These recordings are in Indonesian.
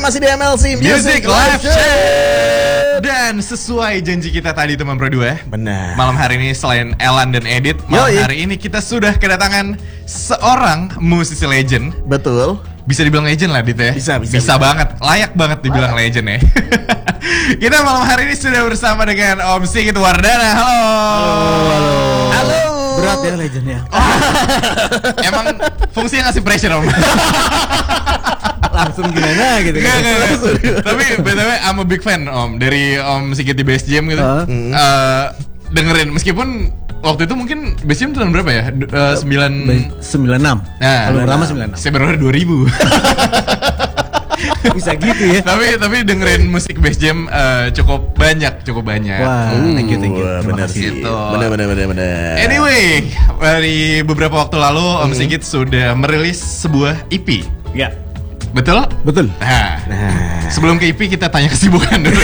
masih di MLC Music Live Show. Dan sesuai janji kita tadi teman Pro 2, benar. malam hari ini selain Elan dan Edit, malam hari ini kita sudah kedatangan seorang musisi legend. Betul. Bisa dibilang legend lah, Dit ya. Bisa banget, layak banget dibilang legend ya. Kita malam hari ini sudah bersama dengan Om Sigit Wardana. Halo. Berat ya legendnya. Emang fungsinya ngasih pressure Om. Langsung gimana gitu. Nggak. Tapi BTW I'm a big fan Om dari Om Sigit di Bass Jam gitu. Dengerin meskipun waktu itu mungkin Bass Jam tahun berapa ya? 96. Nah, kalau pertama 96. Saya baru 2000. Bisa gitu ya. Tapi dengerin musik Bass Jam cukup banyak. Wah, thank you. Benar sih. Gitu. Benar. Anyway, dari beberapa waktu lalu Om Sigit sudah merilis sebuah EP. Ya. Betul? Nah. Sebelum ke EP kita tanya kesibukan dulu.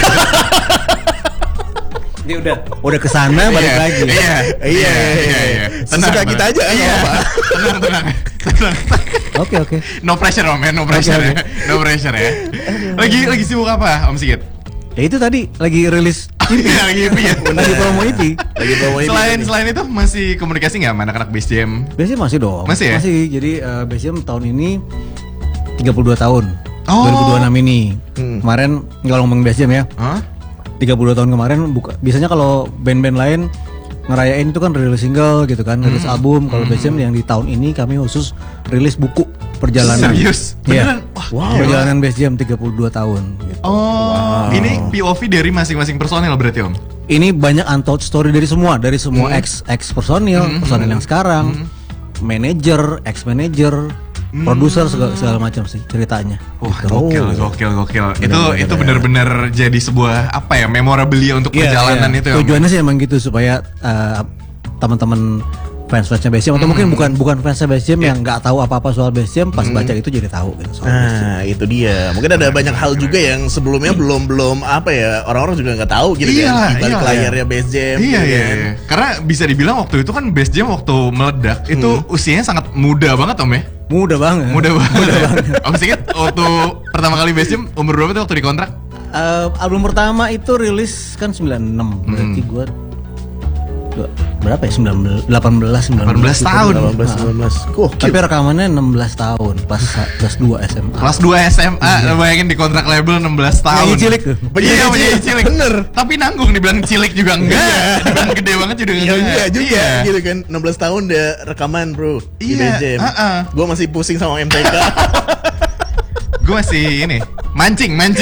Dia udah kesana balik lagi. Iya. Sesuka kita aja. Iya. Tenang. Oke. No pressure Om ya, no pressure ya. Lagi sibuk apa Om Sigit? Ya itu tadi lagi rilis EP. Lagi EP ya. Lagi promo EP. Selain itu masih komunikasi nggak sama anak-anak Bass Jam? Biasanya masih dong. Masih ya? Masih. Jadi Bass Jam tahun ini 32 tahun. Oh. 2026 ini. Kemarin kalau ngomong Bass Jam ya. 32 tahun kemarin biasanya kalau band-band lain ngerayain itu kan rilis single gitu kan, rilis album. Kalau Bass Jam yang di tahun ini kami khusus rilis buku perjalanan. Serius? Beneran? Yeah. Wow. Perjalanan Bass Jam 32 tahun gitu. Ini POV dari masing-masing personil berarti Om? Ini banyak untold story dari semua ex personil yang sekarang, manajer, ex manajer, produser segala macam sih ceritanya. Wah, gokil. Itu benar-benar jadi sebuah memorabilia untuk perjalanan itu ya. Tujuannya sih emang gitu supaya teman-teman fans-fansnya Bass Jam atau mungkin bukan fansnya Bass Jam yang nggak tahu apa-apa soal Bass Jam pas baca itu jadi tahu gitu soal Bass Jam. Itu dia. Mungkin ada banyak hal juga yang sebelumnya belum orang-orang juga nggak tahu gitu kan di balik layarnya Bass Jam. Iya. Karena bisa dibilang waktu itu kan Bass Jam waktu meledak itu usianya sangat muda banget Om ya. Muda banget. Om Sigit waktu pertama kali Bass Jam umur berapa tuh waktu dikontrak? Album pertama itu rilis kan 96. Berarti gua berapa ya? 18 tahun. 18. Tapi rekamannya 16 tahun pas kelas 2 SMA. Kelas 2 SMA, bayangin di kontrak label 16 tahun. Cilik tuh. Iya, cilik. Bener. Tapi nanggung dibilang cilik juga enggak. Dibilang gede banget juga enggak juga gitu kan. 16 tahun udah rekaman, Bro. Di Bass Jam. Gua masih pusing sama MTK. Gue masih mancing. Main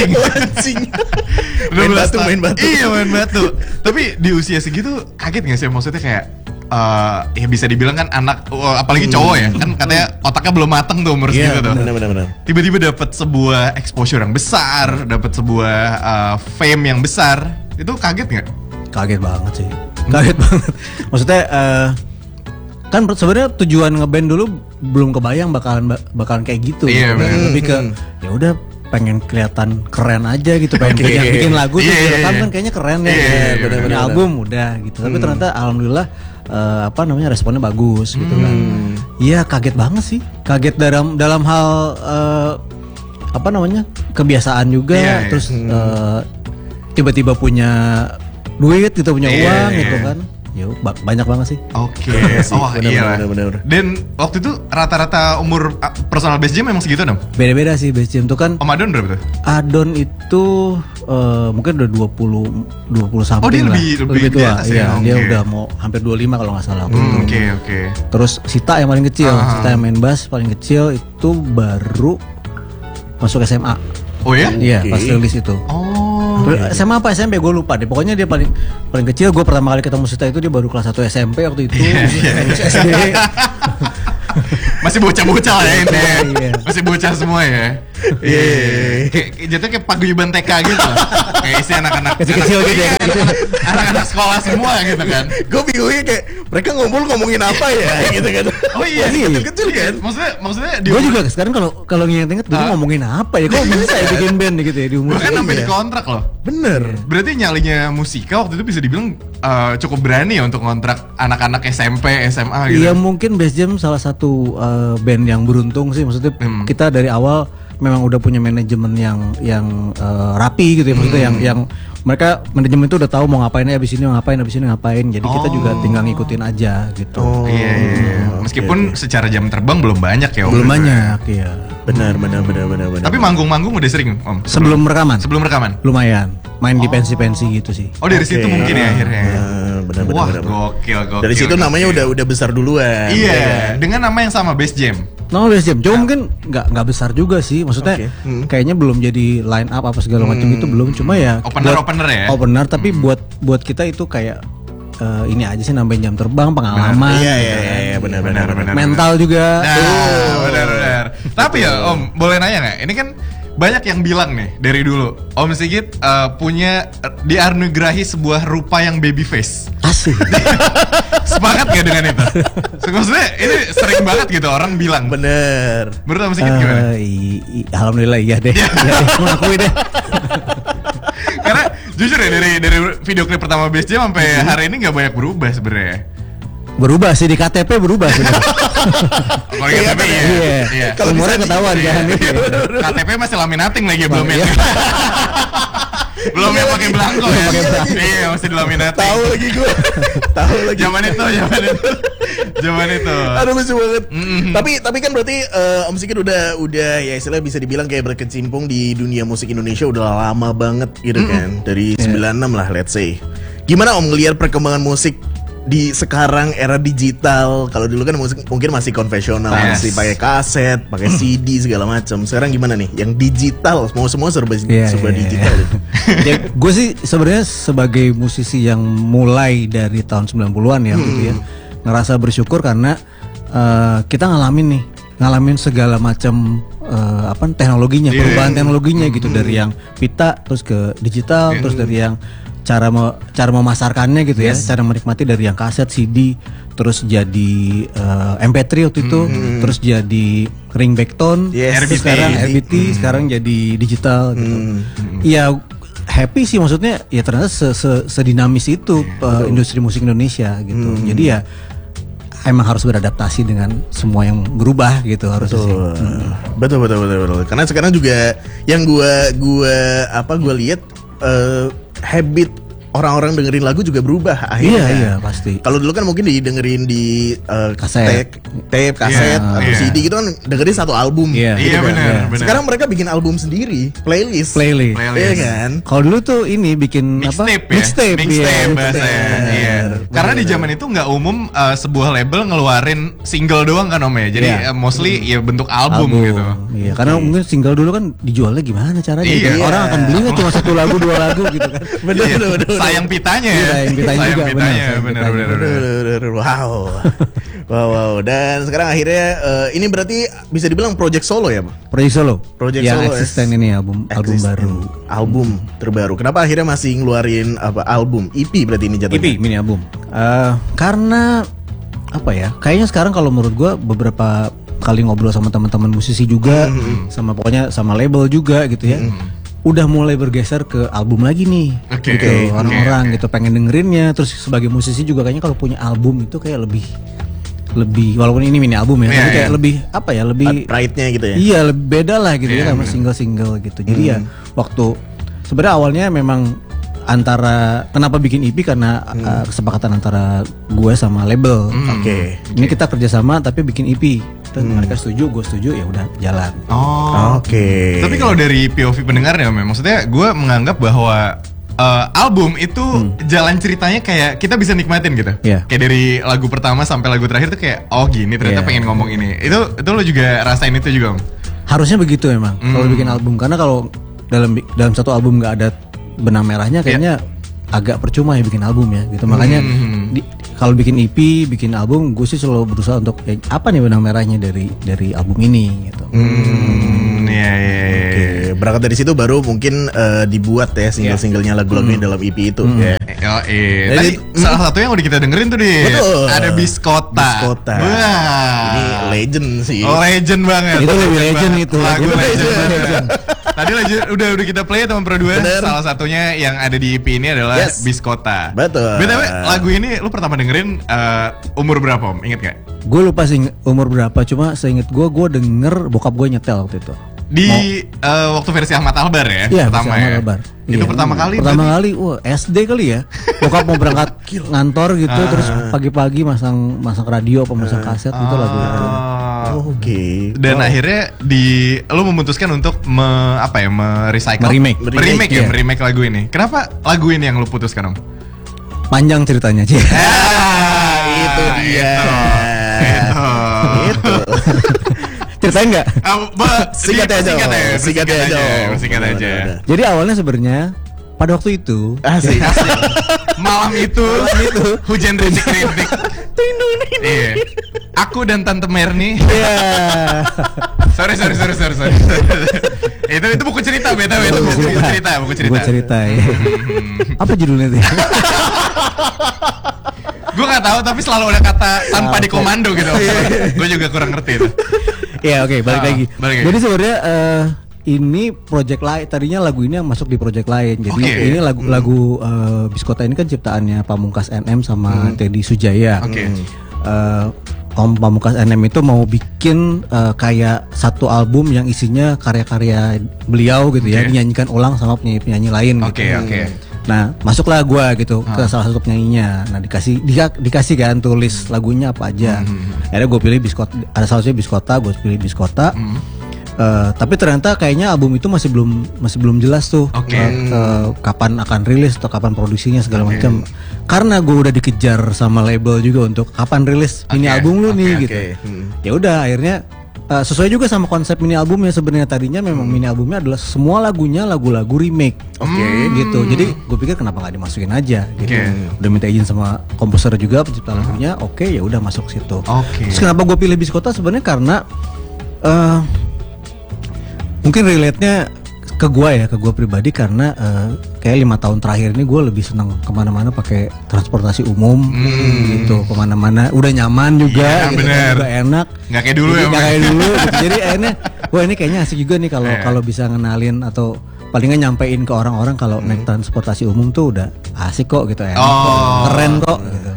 batu. Iya, main batu. Tapi di usia segitu kaget gak sih? Maksudnya kayak ya bisa dibilang kan anak apalagi cowok ya kan katanya otaknya belum mateng tuh umur segitu tuh. Benar. Tiba-tiba dapat sebuah exposure yang besar, dapat sebuah fame yang besar. Itu kaget nggak? Kaget banget sih. Kaget banget. Maksudnya kan sebenarnya tujuan ngeband dulu belum kebayang bakalan kayak gitu. Iya, lebih ke ya udah pengen kelihatan keren aja gitu, pengen bikin lagu terus direkam kan kayaknya keren ya. Punya album udah gitu. Tapi ternyata alhamdulillah responnya bagus gitu kan. Iya, kaget banget sih. Kaget dalam hal kebiasaan juga terus tiba-tiba punya duit gitu, punya uang gitu kan. Ya banyak banget sih. Oke. Bener. Dan waktu itu rata-rata umur personal Bass Jam memang segitu dong? Beda-beda sih Bass Jam tuh kan. Om Adon berapa tuh? Adon itu mungkin udah 20 something. Oh, dia lebih tua. Iya, dia udah mau hampir 25 kalau nggak salah. Oke. Terus Sita yang paling kecil, Sita yang main bass paling kecil itu baru masuk SMA. Oh ya? Iya, pas rilis itu. SMA apa SMP gue lupa deh. Pokoknya dia paling kecil. Gue pertama kali ketemu Sita itu dia baru kelas 1 SMP waktu itu. SD. Masih bocah-bocah ya ini. Masih bocah semua ya. Jatuhnya kayak paguyuban TK gitu. Kayak isi anak-anak kecil gitu ya. Anak-anak sekolah semua gitu kan. Gue bingungnya kayak mereka ngomongin apa ya gitu kan. Oh iya, kecil kan. Maksudnya gue juga sekarang kalau inget dulu ngomongin apa ya. Kok bisa ya bikin band gitu ya di umur. Bahkan sampai di kontrak loh. Bener. Berarti nyalinya Musika waktu itu bisa dibilang cukup berani ya untuk kontrak anak-anak SMP, SMA gitu. Iya, mungkin Bass Jam salah satu band yang beruntung sih. Maksudnya kita dari awal memang udah punya manajemen yang rapi gitu ya, maksudnya yang mereka manajemen itu udah tahu mau ngapain abis ini ngapain. Jadi kita juga tinggal ngikutin aja gitu. Iya. Meskipun secara jam terbang belum banyak ya Om. Belum banyak ya. Benar. Tapi manggung-manggung udah sering Om. Sebelum rekaman. Lumayan. Main di pensi-pensi gitu sih. Oh dari situ mungkin ya akhirnya. Benar. Wah gokil. Dari situ namanya udah besar duluan. Iya. Dengan nama yang sama Bass Jam. Nama Bass Jam. Cuma mungkin nggak besar juga sih. Maksudnya kayaknya belum jadi line up apa segala macam itu belum. Cuma ya opener ya. Opener tapi buat kita itu kayak ini aja sih nambahin jam terbang, pengalaman. Iya, benar. Mental juga. Benar. Tapi ya Om, boleh nanya nggak? Ini kan banyak yang bilang nih dari dulu Om Sigit punya dianugerahi sebuah rupa yang baby face. Asik. Sepakat gak dengan itu? Maksudnya ini sering banget gitu orang bilang. Bener. Menurut Om Sigit gimana? Alhamdulillah iya deh. Mengakui deh. Karena jujur ya dari video klip pertama Bass Jam sampai hari ini nggak banyak berubah sebenarnya. Berubah sih di KTP berubah sebenarnya. Kalau KTP iya. Kalau umurnya ketahuan kan. KTP masih laminating lagi belum ya. Belum yang pakai belangko ya. Iya masih dilaminating. Tahu lagi gue. Zaman itu. Aduh lucu banget. Tapi kan berarti Om Sigit udah ya istilahnya bisa dibilang kayak berkecimpung di dunia musik Indonesia udah lama banget gitu kan. Dari 96 lah let's say. Gimana Om ngelihat perkembangan musik di sekarang era digital? Kalau dulu kan musik mungkin masih konvensional, masih pakai kaset, pakai CD segala macam. Sekarang gimana nih? Yang digital, semua serba digital. Ya, gue sih sebenarnya sebagai musisi yang mulai dari tahun 90-an ya gitu ya, ngerasa bersyukur karena kita ngalamin segala macam teknologinya, perubahan teknologinya gitu, dari yang pita terus ke digital, terus dari yang cara memasarkannya gitu ya, cara menikmati dari yang kaset, CD, terus jadi MP3 waktu itu, terus jadi ringback tone, terus sekarang RBT, sekarang jadi digital gitu. Ya happy sih, maksudnya ya ternyata sedinamis itu industri musik Indonesia gitu. Jadi ya emang harus beradaptasi dengan semua yang berubah gitu harusnya sih. Betul. Karena sekarang juga yang gue lihat habit orang-orang dengerin lagu juga berubah akhirnya. Iya pasti. Kalau dulu kan mungkin didengerin di kaset, kaset atau CD gitu kan, dengerin satu album. Iya benar. Sekarang mereka bikin album sendiri, playlist. Iya kan. Kalau dulu tuh ini bikin mixtape bahasanya. Iya. Karena di zaman itu nggak umum sebuah label ngeluarin single doang kan Om ya. Jadi mostly ya bentuk album gitu. Iya, karena mungkin single dulu kan dijualnya gimana caranya? Iya. Orang akan beli nggak cuma 1 lagu 2 lagu gitu kan. Bener. Sayang pitanya ya. Sayang pitanya juga. Bener. Wow. Dan sekarang akhirnya ini berarti bisa dibilang project solo ya, Pak? Project solo. Yang eksisten ini album baru. Album terbaru. Kenapa akhirnya masih ngeluarin album? EP berarti ini jatuhnya? EP mini album. Karena apa ya? Kayaknya sekarang kalau menurut gua beberapa kali ngobrol sama teman-teman musisi juga, sama pokoknya sama label juga gitu ya. Udah mulai bergeser ke album lagi nih, gitu. Orang-orang gitu pengen dengerinnya. Terus sebagai musisi juga kayaknya kalau punya album itu kayak lebih walaupun ini mini album ya, tapi kayak lebih apa ya, lebih pride-nya gitu ya. Iya, lebih beda lah gitu ya sama single-single gitu. Jadi ya waktu sebenarnya awalnya memang antara kenapa bikin EP karena kesepakatan antara gue sama label. Ini kita kerjasama tapi bikin EP. Terus mereka setuju, gue setuju, ya udah jalan. Tapi kalau dari POV pendengar ya, maksudnya gue menganggap bahwa album itu jalan ceritanya kayak kita bisa nikmatin gitu. Kayak dari lagu pertama sampai lagu terakhir tuh kayak gini ternyata pengen ngomong ini. Itu lo juga rasain itu juga Om? Harusnya begitu emang. Kalau bikin album, karena kalau dalam satu album nggak ada benang merahnya kayaknya agak percuma ya bikin album ya gitu. Makanya kalau bikin EP, bikin album, gue sih selalu berusaha untuk apa nih benang merahnya dari album ini gitu. Oke, berangkat dari situ baru mungkin dibuat ya single-singlenya lagu-lagunya dalam EP itu. Tadi salah satu yang udah kita dengerin tuh ada Biskota. Ini legend sih. Legend banget. Itu lebih legend itu. Lagu legend. Tadi udah kita play teman Pro2. Salah satunya yang ada di EP ini adalah Biskota. Betul. BTW lagu ini lu pertama dengerin umur berapa Om? Ingat gak? Gue lupa sih umur berapa, cuma seinget gue denger bokap gue nyetel waktu itu. Di waktu versi Ahmad Albar ya, pertama Ahmad Albar. Itu pertama kali. Pertama kali, SD kali ya. Bokap mau berangkat ngantor gitu, terus pagi-pagi masang radio, pemasang kaset gitu lagu itu. Oke. Dan akhirnya lu memutuskan untuk merecycle, meremake lagu ini. Kenapa lagu ini yang lu putuskan, Om? Panjang ceritanya sih. Itu dia. Itu. Ceritain nggak? Singkat aja. Jadi awalnya sebenarnya pada waktu itu, asik. Malam itu hujan rintik-rintik. Iya. Aku dan Tante Merni. Iya. Sorry. Itu buku cerita, beta. Buku cerita. Ya. Apa judulnya tuh? Gue nggak tahu, tapi selalu ada kata tanpa dikomando gitu. Gue juga kurang ngerti itu. Ya oke, balik lagi. Jadi sebenarnya ini project lain. Tadinya lagu ini yang masuk di project lain. Jadi ini lagu Biskota ini kan ciptaannya Pamungkas NM sama Teddy Sujaya. Om Pamungkas NM itu mau bikin kayak satu album yang isinya karya-karya beliau gitu ya, dinyanyikan ulang sama penyanyi-penyanyi lain gitu. Nah, masuklah gua gitu ke salah satu penyanyinya. Nah, dikasih kan tulis lagunya apa aja. Akhirnya gue pilih Biskota, ada salah satunya Biskota, gue pilih Biskota. Tapi ternyata kayaknya album itu masih belum jelas tuh kapan akan rilis atau kapan produksinya segala macam. Karena gue udah dikejar sama label juga untuk kapan rilis mini album lu nih gitu. Ya udah akhirnya sesuai juga sama konsep mini albumnya. Sebenarnya tadinya memang mini albumnya adalah semua lagunya lagu-lagu remake. Gitu. Jadi gue pikir kenapa nggak dimasukin aja gitu. Udah minta izin sama komposer juga pencipta lagunya. Ya udah masuk situ. Terus kenapa gue pilih Biskota sebenarnya karena mungkin relate-nya ke gue pribadi karena kayak 5 tahun terakhir ini gue lebih senang kemana-mana pakai transportasi umum gitu, kemana-mana udah nyaman juga, gitu, juga enak, nggak kayak dulu gitu. Jadi akhirnya, wah ini kayaknya asik juga nih kalau bisa ngenalin atau palingan nyampein ke orang-orang kalau naik transportasi umum tuh udah asik kok gitu, keren kok. Gitu.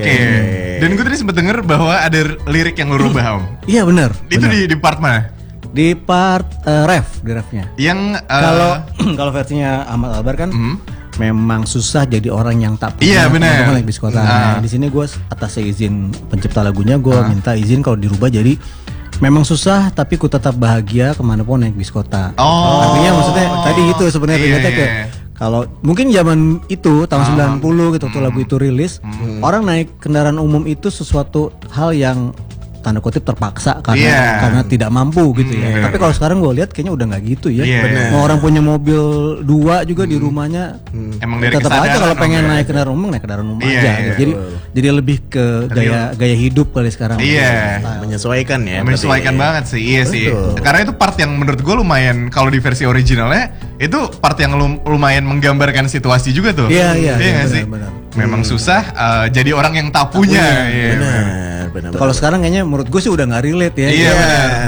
Dan gue tadi sempet denger bahwa ada lirik yang lu rubah, Om. Iya benar. Itu di part mana? Di part di refnya. Yang kalau versinya Ahmad Albar kan memang susah jadi orang yang tak punya naik Biskota. Nah, di sini gue atas izin pencipta lagunya gue minta izin kalau dirubah jadi memang susah tapi ku tetap bahagia kemanapun naik Biskota. Artinya maksudnya tadi itu sebenarnya relate ke kalau mungkin zaman itu tahun 90 gitu tuh lagu itu rilis, orang naik kendaraan umum itu sesuatu hal yang tanda kutip terpaksa karena tidak mampu gitu ya. Tapi kalau sekarang gue lihat kayaknya udah nggak gitu ya. Mau orang punya mobil 2 juga di rumahnya, emang dari tetap aja kalau pengen naik kendaraan umum aja. Gitu. Jadi lebih ke gaya hidup kali sekarang. Menyesuaikan ya. Menyesuaikan banget sih. Iya sih. Karena itu part yang menurut gue lumayan, kalau di versi originalnya itu part yang lumayan menggambarkan situasi juga tuh. Iya nggak sih? Memang susah jadi orang yang tak punya. Benar. Kalau sekarang kayaknya menurut gue sih udah nggak relate ya. Iya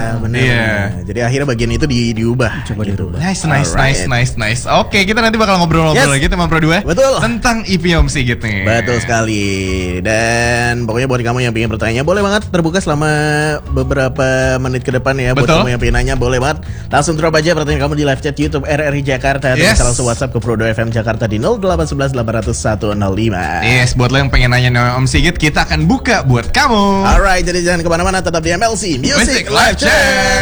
benar. Jadi akhirnya bagian itu diubah. Coba gitu. Nice. Oke, kita nanti bakal ngobrol-ngobrol lagi teman Pro 2. Betul. Tentang EP Om Sigit nih. Betul sekali. Dan pokoknya buat kamu yang pengen bertanya boleh banget terbuka selama beberapa menit ke depan ya. Buat kamu yang pengen nanya boleh banget. Langsung drop aja pertanyaan kamu di live chat YouTube RRI Jakarta atau bisa langsung WhatsApp ke Pro 2 FM Jakarta di 0811 800 105. Yes, buat lo yang pengen nanya Om Sigit, kita akan buka buat kamu. Alright, jadi jangan kemana-mana, tetap di MLC Music Live Chat.